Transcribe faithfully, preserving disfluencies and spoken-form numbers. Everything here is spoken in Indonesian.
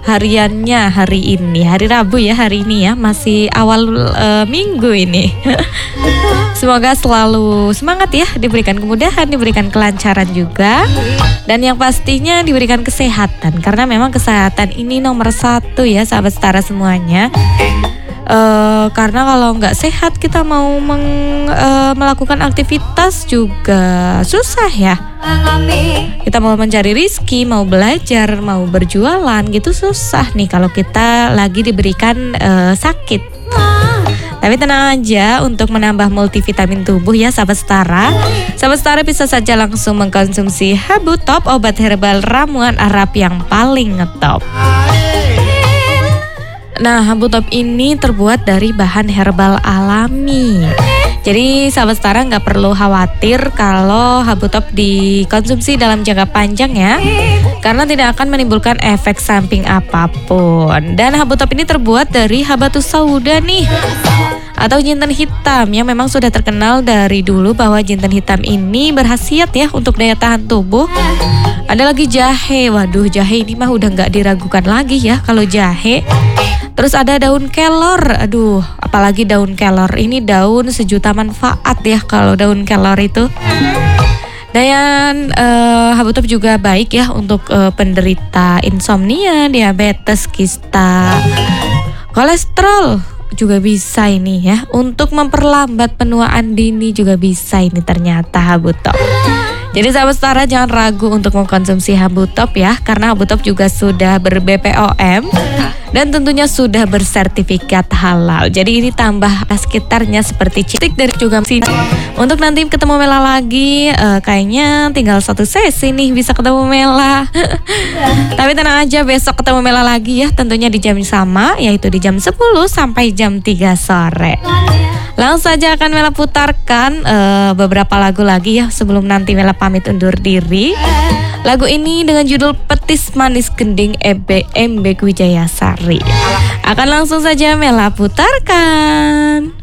hariannya hari ini, hari Rabu ya hari ini ya, masih awal uh, minggu ini. Semoga selalu semangat ya, diberikan kemudahan, diberikan kelancaran juga, dan yang pastinya diberikan kesehatan, karena memang kesehatan ini nomor satu ya sahabat setara semuanya. Uh, karena kalau nggak sehat kita mau meng, uh, melakukan aktivitas juga susah ya. Kita mau mencari rizki, mau belajar, mau berjualan gitu susah nih kalau kita lagi diberikan uh, sakit. Tapi tenang aja, untuk menambah multivitamin tubuh ya sahabat setara, sahabat setara bisa saja langsung mengkonsumsi Habu Top, obat herbal ramuan Arab yang paling ngetop. Nah, Habu Top ini terbuat dari bahan herbal alami. Jadi sahabat setara nggak perlu khawatir kalau Habu Top dikonsumsi dalam jangka panjang ya, karena tidak akan menimbulkan efek samping apapun. Dan Habu Top ini terbuat dari Habatus Sauda nih, atau jinten hitam, yang memang sudah terkenal dari dulu bahwa jinten hitam ini berkhasiat ya untuk daya tahan tubuh. Ada lagi jahe, waduh jahe ini mah udah nggak diragukan lagi ya kalau jahe. Terus ada daun kelor, aduh apalagi daun kelor, ini daun sejuta manfaat ya kalau daun kelor itu. Dan uh, Habu Top juga baik ya untuk uh, penderita insomnia, diabetes, kista, kolesterol juga bisa ini ya. Untuk memperlambat penuaan dini juga bisa ini ternyata Habu Top. Jadi sahabat setara jangan ragu untuk mengkonsumsi Habu Top ya, karena Habu Top juga sudah ber-B P O M dan tentunya sudah bersertifikat halal. Jadi ini tambah sekitarnya seperti citik dari juga sini. Untuk nanti ketemu Mela lagi, uh, kayaknya tinggal satu sesi nih bisa ketemu Mela. Tapi tenang aja, besok ketemu Mela lagi ya, tentunya di jam yang sama, yaitu di jam sepuluh sampai jam tiga sore. Langsung saja akan Mela putarkan uh, beberapa lagu lagi ya sebelum nanti Mela pamit undur diri. Lagu ini dengan judul Petis Manis Gending E B M B Wijaya Sari. Akan langsung saja Mela putarkan.